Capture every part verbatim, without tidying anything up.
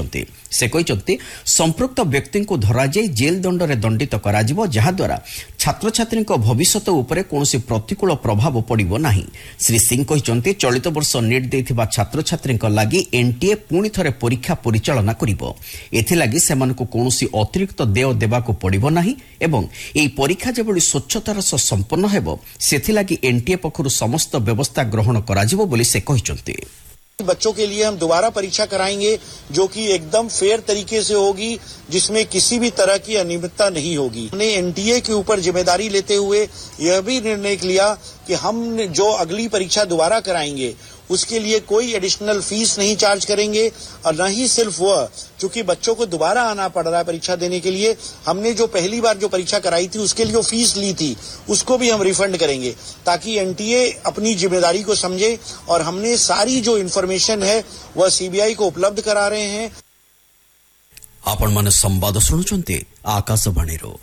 ଦେଇଛନ୍ତି। ସେ କହିଛନ୍ତି ସମ୍ପୃକ୍ତ ବ୍ୟକ୍ତିଙ୍କୁ ଧରାଯାଇ ଜେଲ୍ ଦଣ୍ଡରେ ଦଣ୍ଡିତ କରାଯିବ, ଯାହାଦ୍ୱାରା ଛାତ୍ରଛାତ୍ରୀଙ୍କ ଭବିଷ୍ୟତ ଉପରେ କୌଣସି ପ୍ରତିକୂଳ ପ୍ରଭାବ ପଡ଼ିବ ନାହିଁ। ଶ୍ରୀ ସିଂ କହିଛନ୍ତି ଚଳିତ ବର୍ଷ ନିଟ୍ ଦେଇଥିବା ଛାତ୍ରଛାତ୍ରୀଙ୍କ ଲାଗି ଏନ୍ଟିଏ ପୁଣି ଥରେ ପରୀକ୍ଷା ପରିଚାଳନା କରିବ। ଏଥିଲାଗି ସେମାନଙ୍କୁ କୌଣସି ଅତିରିକ୍ତ ଦେୟ ଦେବାକୁ ପଡ଼ିବ ନାହିଁ ଏବଂ ଏହି ପରୀକ୍ଷା ଯେଭଳି ସ୍ୱଚ୍ଛତାର ସହ ସମ୍ପନ୍ନ ହେବ ସେଥିଲାଗି ଏନ୍ଟିଏ ପକ୍ଷରୁ ସମସ୍ତ ବ୍ୟବସ୍ଥା ଗ୍ରହଣ କରାଯିବ ବୋଲି ସେ କହିଛନ୍ତି। बच्चों के लिए हम दोबारा परीक्षा कराएंगे जो कि एकदम फेयर तरीके से होगी, जिसमें किसी भी तरह की अनियमितता नहीं होगी। हमने एनटीए के ऊपर जिम्मेदारी लेते हुए यह भी निर्णय लिया कि हम जो अगली परीक्षा दोबारा कराएंगे उसके लिए कोई एडिशनल फीस नहीं चार्ज करेंगे और न ही सिर्फ वह, चूंकि बच्चों को दोबारा आना पड़ रहा है परीक्षा देने के लिए, हमने जो पहली बार जो परीक्षा कराई थी उसके लिए जो फीस ली थी उसको भी हम रिफंड करेंगे, ताकि एनटीए अपनी जिम्मेदारी को समझे और हमने सारी जो इन्फॉर्मेशन है वह सीबीआई को उपलब्ध करा रहे हैं। आपण माने संवाद सुनुचंती आकाशवाणीरो।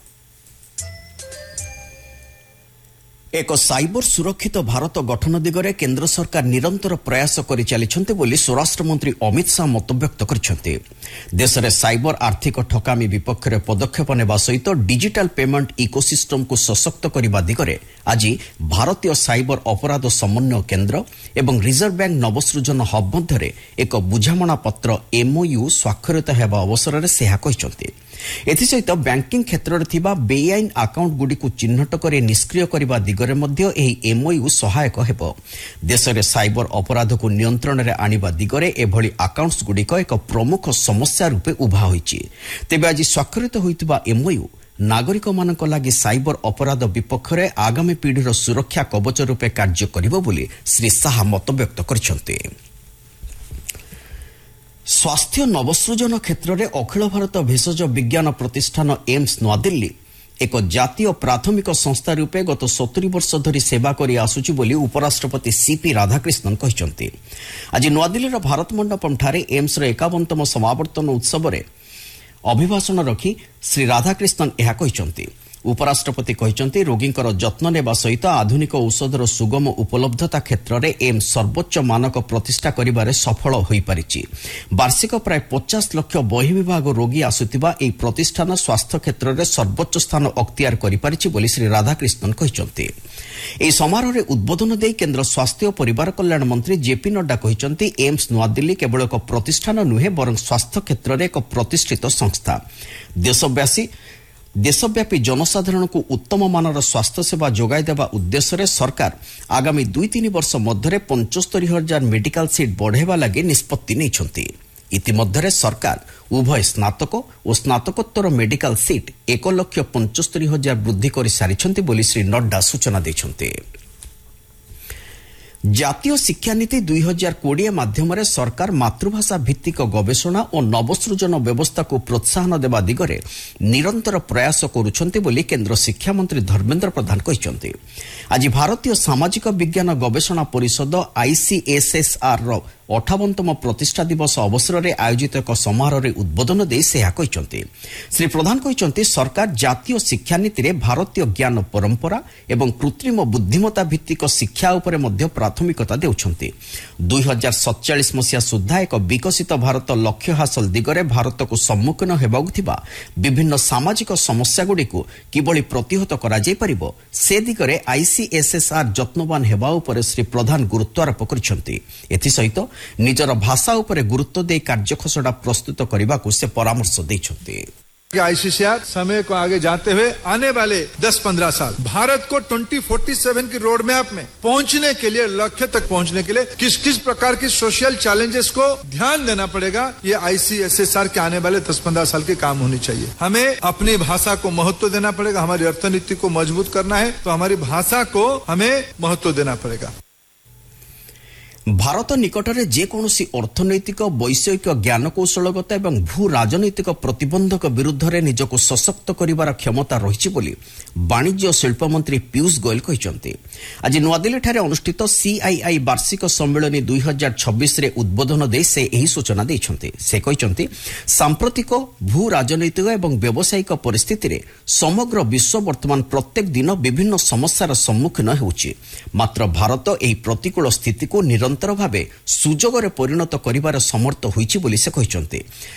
एक साइबर सुरक्षित भारत गठन दिगरे केंद्र सरकार निरंतर प्रयास करि चलिछन्ते बोली स्वराष्ट्र मंत्री अमित शाह मतव्यक्त करिछन्ते। देश में साइबर आर्थिक ठकामी विपक्ष में पदक्षेप नेबा सहित डिजिटल पेमेंट इकोसिस्टम को सशक्त करने दिगरे आज भारतीय साइबर अपराध समन्वय केंद्र एवं रिजर्व बैंक नवसृजन हब मध्य एक बुझामणा पत्र एमओयू स्वाक्षरित हेबा अवसर में से कहिछन्ते। एथिसहित बैंकिंग क्षेत्र में थिबा बेआईन अकाउंट गुडी को चिन्हट करे निष्क्रिय करबा दिगरे मध्य एही एमओयू सहायक हेबो। देश में साइबर अपराध को नियंत्रण में आनिबा दिगरे एभली अकाउंट्स गुडिक एक प्रमुख समस्या रूपे उभा होईछि। तेबे आज स्वाक्षरित होइतिबा एमओयू नागरिक मानक लागि साइबर अपराध विपक्ष में आगामी पीढ़ीर सुरक्षा कवच रूपे कार्य करिबो बोली श्री शाह मतव्यक्त करिसन्ते। स्वास्थ्य नवसृजन क्षेत्र में अखिल भारत भेषज विज्ञान प्रतिष्ठान एम्स नूआदिल्ली एक जातीय प्राथमिक संस्था रूपे गत सत्तरी वर्ष धरी सेवा करि आसुछि बोली उपराष्ट्रपति सीपी राधाकृष्णन कहिसन्ते। आज नूआदिल्लीर भारत मंडपम ठारे एम्स र एकावनतम समावर्तन उत्सव में अभिभाषण रखी श्री राधाकृष्णन एहा कहिसन्ते। उपराष्ट्रपति कहिसन्ते रोगींकर जत्न नेबा सहित आधुनिक औषधर सुगम उपलब्धता क्षेत्र में एम्स सर्वोच्च मानक प्रतिष्ठा करिबारे सफल होई पारिछि। वार्षिक प्राय पचास लाख बहिर्विभाग रोगी आसुतिबा एई प्रतिष्ठान स्वास्थ्य क्षेत्र में सर्वोच्च स्थान अख्तियार करि पारिछि बोली श्री राधाकृष्णन कहिसन्ते। एई समारोह रे उद्बोधन देई केंद्र स्वास्थ्य और परिवार कल्याण मंत्री जेपी नड्डा कहिसन्ते एम्स नूआदिल्ली केवल एक प्रतिष्ठान नुहे बरं स्वास्थ्य क्षेत्र में एक प्रतिष्ठित संस्था। देशव्यापी देशव्यापी जनसाधारण को उत्तम मानर स्वास्थ्य सेवा जोगाई देवा उद्देश्य सरकार आगामी दुई तीन वर्ष मध्य पंचस्तरी हजार मेडिकल सीट बढ़ावा लगी निष्पत्ति नहीं। इतिमध्य सरकार उभय स्नातक और स्नातकोत्तर मेडिकल सीट एक लक्ष पंचस्तरी हजार वृद्धि कर सारी बोली श्री नड्डा सूचना देते। जातीय शिक्षा नीति दुई हजार कोड़े माध्यम सरकार मातृभाषा भित्तिक गवेषणा और नवसृजन व्यवस्था को प्रोत्साहन देवा दिगरे निरंतर प्रयास करुछन्ते बोली केंद्र शिक्षा मंत्री धर्मेंद्र प्रधान कहिसन्ते। आज भारतीय सामाजिक विज्ञान गवेषणा परिषद आईसीएसएसआर रो अठावनतम प्रतिष्ठा दिवस अवसर में आयोजित एक समारोह में उद्बोधन दे से कहिसन्ते। श्री प्रधान कहिसन्ते सरकार जातीय शिक्षा नीति रे भारतीय ज्ञान परंपरा एवं कृत्रिम बुद्धिमत्ता भित्तिक शिक्षा उपरे मध्य प्राथमिकता देउछन्ते। दुई हजार सतचालीस मसीहा सुधा एक विकसित भारत लक्ष्य हासिल दिगरे भारत को सम्मुखीन हेबाकु थिबा विभिन्न सामाजिक समस्या गुड़िक किभली प्रतिहत करा जाय परिबो से दिगरे आईसीएसएसआर जत्नवान हेबा उपरे श्री प्रधान गुरुत्वारोप करिसन्ते। एथि सहित निजर भाषा उपरे गुरुत्व दे कार्यखसड़ा प्रस्तुत करने को से परामर्श देते। आईसीएसआर समय को आगे जाते हुए आने वाले दस पंद्रह साल भारत को ट्वेंटी फोर्टी सेवन की रोड मैप में पहुंचने के लिए, लक्ष्य तक पहुंचने के लिए किस किस प्रकार की सोशल चैलेंजेस को ध्यान देना पड़ेगा, ये आईसीएसआर के आने वाले दस पंद्रह साल के काम होनी चाहिए। हमें अपनी भाषा को महत्व देना पड़ेगा। हमारी अर्थनीति को मजबूत करना है तो हमारी भाषा को हमें महत्व देना पड़ेगा। भारत निकट में जेकोसी अर्थनैतिक वैषयिक ज्ञानकौशलगत एवं भू राजनैतिक प्रतिबंधक विरुद्ध में निजको सशक्त करिवार क्षमता रही बोली वाणिज्य और शिल्प मंत्री पीयूष गोयल कहिसन्ते। आज नूआदिल्ली ठारे अनुष्ठित सीआईआई वार्षिक सम्मेलन दुई हजार छब्बीस रे उद्बोधन दे से यही सूचना देइछन्ते। से कहिसन्ते सांप्रतिक भू राजनैतिक एवं व्यावसायिक परिस्थिति रे समग्र विश्व वर्तमान प्रत्येक दिन विभिन्न समस्यार सम्मुखीन हेउछि। मात्र भारत एही प्रतिकूल स्थिति को निरंतर भावे सुजोग रे परिणत करिवार समर्थ होइछि बोली से कहिसन्ते।